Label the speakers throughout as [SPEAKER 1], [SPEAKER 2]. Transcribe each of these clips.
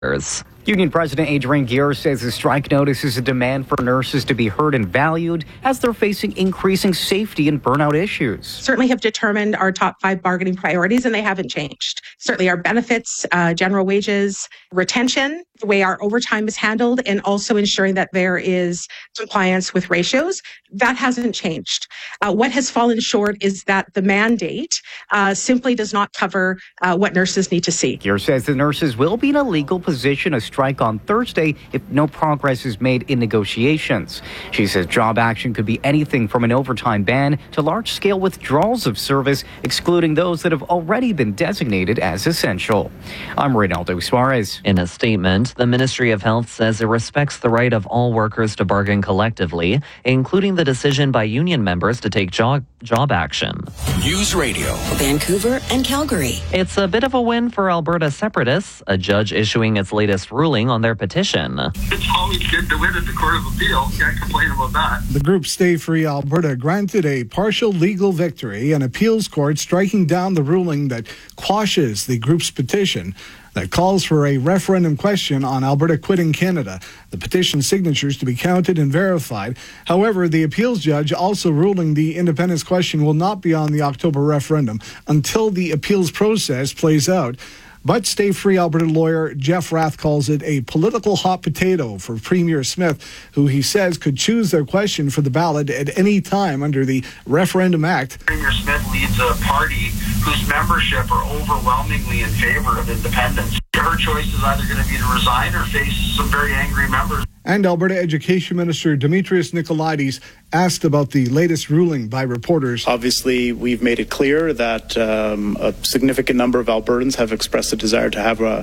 [SPEAKER 1] Union President Adrian Gear says the strike notice is a demand for nurses to be heard and valued as they're facing increasing safety and burnout issues.
[SPEAKER 2] Certainly have determined our top 5 bargaining priorities, and they haven't changed. Certainly our benefits, general wages, retention, the way our overtime is handled, and also ensuring that there is compliance with ratios. That hasn't changed. What has fallen short is that the mandate simply does not cover what nurses need to see.
[SPEAKER 1] Gear says the nurses will be in a legal position to strike on Thursday if no progress is made in negotiations. She says job action could be anything from an overtime ban to large-scale withdrawals of service, excluding those that have already been designated as essential. I'm Reynaldo Suarez.
[SPEAKER 3] In a statement, the Ministry of Health says it respects the right of all workers to bargain collectively, including the decision by union members to take job action.
[SPEAKER 4] News Radio,
[SPEAKER 5] Vancouver and Calgary.
[SPEAKER 3] It's a bit of a win for Alberta separatists, a judge issuing its latest ruling on their petition.
[SPEAKER 6] It's always good to win at the Court of Appeal. Can't complain about that.
[SPEAKER 7] The group Stay Free Alberta granted a partial legal victory, an appeals court striking down the ruling that quashes the group's petition that calls for a referendum question on Alberta quitting Canada. The petition signatures to be counted and verified. However, the appeals judge also ruling the independence question will not be on the October referendum until the appeals process plays out. But Stay Free Alberta lawyer Jeff Rath calls it a political hot potato for Premier Smith, who he says could choose their question for the ballot at any time under the Referendum Act.
[SPEAKER 6] Premier Smith leads a party whose membership are overwhelmingly in favor of independence. Her choice is either going to be to resign or face some very angry members.
[SPEAKER 7] And Alberta Education Minister Demetrius Nicolaides asked about the latest ruling by reporters.
[SPEAKER 8] Obviously, we've made it clear that a significant number of Albertans have expressed a desire to have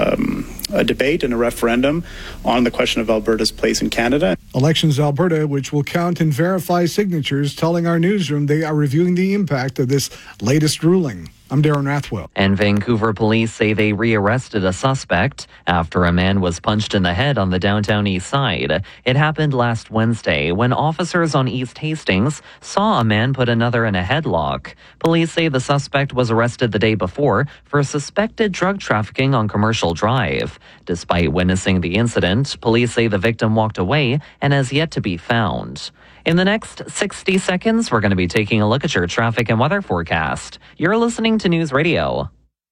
[SPEAKER 8] a debate and a referendum on the question of Alberta's place in Canada.
[SPEAKER 7] Elections Alberta, which will count and verify signatures, telling our newsroom they are reviewing the impact of this latest ruling. I'm Darren Rathwell.
[SPEAKER 3] And Vancouver police say they rearrested a suspect after a man was punched in the head on the downtown east side. It happened last Wednesday when officers on East Hastings saw a man put another in a headlock. Police say the suspect was arrested the day before for suspected drug trafficking on Commercial Drive. Despite witnessing the incident, police say the victim walked away and has yet to be found. In the next 60 seconds, we're going to be taking a look at your traffic and weather forecast. You're listening to News Radio.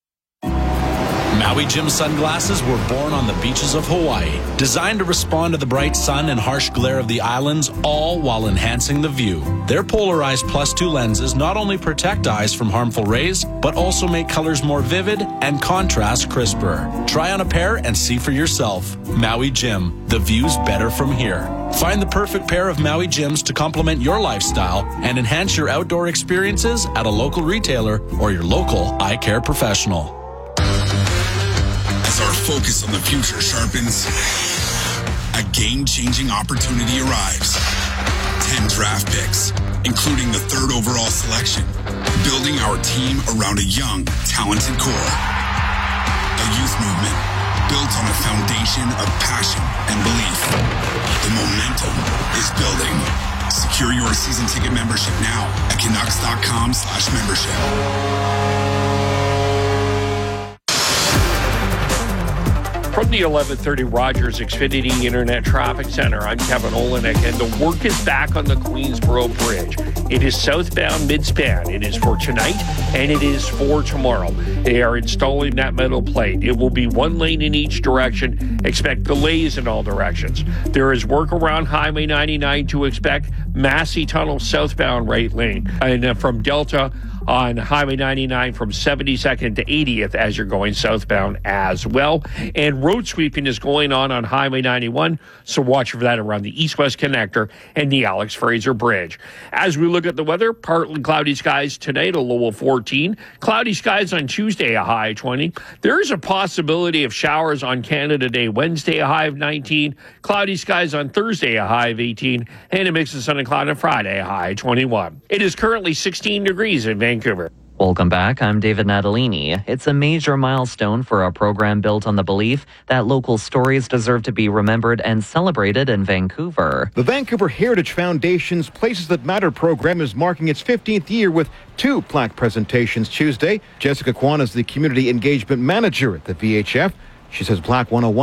[SPEAKER 4] Maui Jim sunglasses were born on the beaches of Hawaii, designed to respond to the bright sun and harsh glare of the islands, all while enhancing the view. Their polarized +2 lenses not only protect eyes from harmful rays, but also make colors more vivid and contrast crisper. Try on a pair and see for yourself. Maui Jim, the view's better from here. Find the perfect pair of Maui Jims to complement your lifestyle and enhance your outdoor experiences at a local retailer or your local eye care professional.
[SPEAKER 9] As our focus on the future sharpens, a game-changing opportunity arrives. 10 draft picks, including the 3rd overall selection, building our team around a young, talented core. A youth movement built on a foundation of passion and belief. The momentum is building. Secure your season ticket membership now at Canucks.com/membership.
[SPEAKER 10] From the 1130 Rogers Xfinity Internet Traffic Center, I'm Kevin Olenek, and the work is back on the Queensboro Bridge. It is southbound mid-span. It is for tonight, and it is for tomorrow. They are installing that metal plate. It will be 1 lane in each direction. Expect delays in all directions. There is work around Highway 99 to expect. Massey Tunnel southbound right lane. And from Delta on Highway 99 from 72nd to 80th as you're going southbound as well. And road sweeping is going on Highway 91, so watch for that around the east-west connector and the Alex Fraser Bridge. As we look at the weather, partly cloudy skies tonight, a low of 14. Cloudy skies on Tuesday, a high of 20. There is a possibility of showers on Canada Day Wednesday, a high of 19. Cloudy skies on Thursday, a high of 18. And a mix of sun and cloud on Friday, a high of 21. It is currently 16 degrees in Vancouver.
[SPEAKER 3] Welcome back. I'm David Natalini. It's a major milestone for a program built on the belief that local stories deserve to be remembered and celebrated in Vancouver.
[SPEAKER 11] The Vancouver Heritage Foundation's Places That Matter program is marking its 15th year with 2 plaque presentations Tuesday. Jessica Kwan is the Community Engagement Manager at the VHF. She says Black 101